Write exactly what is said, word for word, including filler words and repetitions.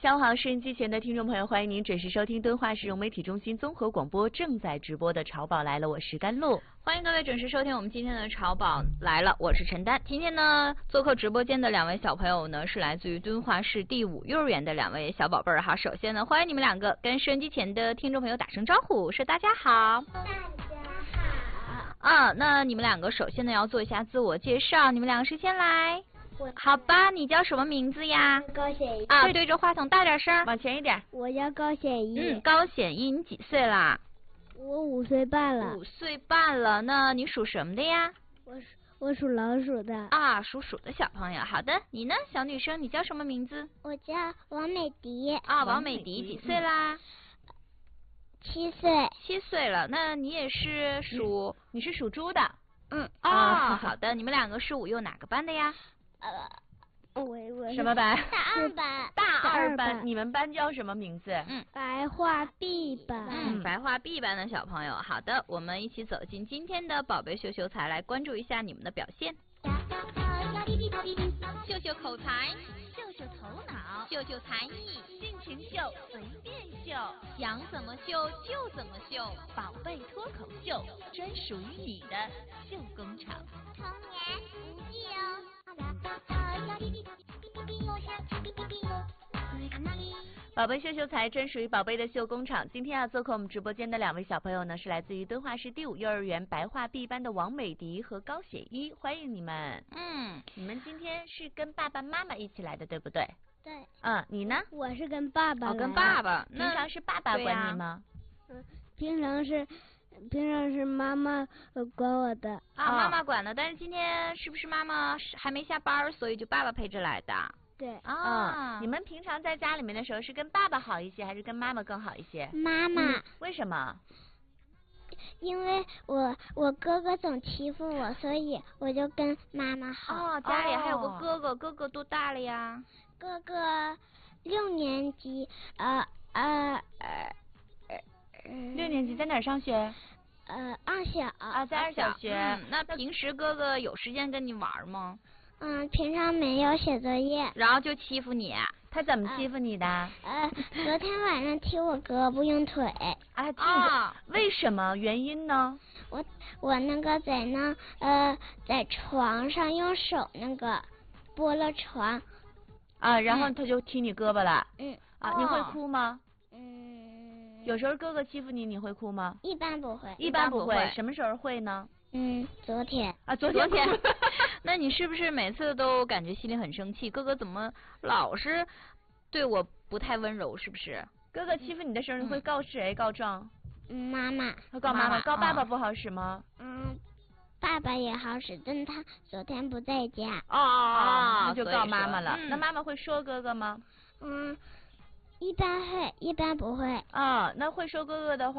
下午好，收音机前的听众朋友，欢迎您准时收听敦化市融媒体中心综合广播正在直播的《潮宝来了》，我是甘露。 欢迎各位准时收听我们今天的《潮宝来了》，我是陈丹。今天呢，做客直播间的两位小朋友呢，是来自于敦化市第五幼儿园的两位小宝贝儿哈。首先呢，欢迎你们两个跟收音机前的听众朋友打声招呼，说大家好。 大家好。 啊，那你们两个首先呢要做一下自我介绍，你们两个谁先来？好吧，你叫什么名字呀？ 高显一。 啊，对对着话筒大点声， 往前一点。 我叫高显一。 嗯，高显一，你几岁啦？ 我五岁半了。 五岁半了，那你属什么的呀？ 我属我属老鼠的。 啊，属鼠的小朋友。好的，你呢，小女生，你叫什么名字？ 我叫王美迪。 啊，王美迪，几岁啦？ 七岁。 七岁了，那你也是属？ 你是属猪的。 嗯。啊，好的，你们两个是五幼哪个班的呀？ 呃，我我什么班？ 大二班。 大二班。 你们班叫什么名字？ 嗯， 白化 B 班。 嗯，白化 B 班的小朋友。好的，我们一起走进今天的宝贝秀秀才，来关注一下你们的表现。秀秀口才，秀秀头脑，秀秀才艺，尽情秀，随便秀，想怎么秀就怎么秀，宝贝脱口秀，专属于你的秀工厂。 童言无忌哦。 宝贝秀秀才专属于宝贝的秀工厂。今天要做客我们直播间的两位小朋友呢，是来自于敦化市第五幼儿园白化 B 班的王美迪和高显一，欢迎你们。 嗯， 你们今天是跟爸爸妈妈一起来的，对不对？ 对。 嗯，你呢？ 我是跟爸爸来的。 哦，跟爸爸。 平常是爸爸管你吗？ 嗯，平常是。平常是妈妈管我的。 啊，妈妈管的，但是今天是不是妈妈还没下班，所以就爸爸陪着来的？ 对。 啊、 嗯，你们平常在家里面的时候是跟爸爸好一些，还是跟妈妈更好一些？ 妈妈。 嗯、为什么？ 因为我我哥哥总欺负我，所以我就跟妈妈好。 哦，家里还有个哥哥，哦、哥哥多大了呀？ 哥哥六年级，呃呃呃。 六年级在哪儿上学？ 呃，二小。 啊，在二小学。 嗯、那平时哥哥有时间跟你玩吗？ 嗯，平常没有写作业。 然后就欺负你？ 他怎么欺负你的？ 呃，昨天晚上踢我胳膊用腿。 啊，这个为什么？原因呢？ 我我那个在那呃在床上用手那个拨了床。 啊，然后他就踢你胳膊了。 嗯。 啊，你会哭吗？ 嗯。 有时候哥哥欺负你，你会哭吗？ 一般不会。 一般不会。 什么时候会呢？ 嗯，昨天。 啊，昨天。 昨天。那你是不是每次都感觉心里很生气？哥哥怎么老是对我不太温柔？是不是？ 哥哥欺负你的时候，你会告谁？告状？ 嗯，妈妈。 告妈妈。告爸爸不好使吗？ 嗯，爸爸也好使，但他昨天不在家。 哦哦哦，那就告妈妈了。 嗯、 那妈妈会说哥哥吗？ 嗯。一般会，一般不会。 啊，那会说哥哥的话。